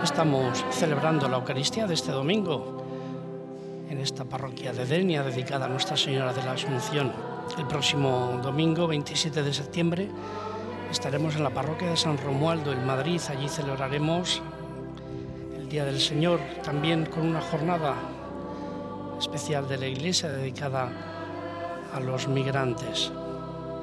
Estamos celebrando la Eucaristía de este domingo en esta parroquia de Denia dedicada a Nuestra Señora de la Asunción. El próximo domingo, 27 de septiembre, estaremos en la parroquia de San Romualdo, en Madrid. Allí celebraremos el Día del Señor, también con una jornada especial de la Iglesia dedicada a los migrantes.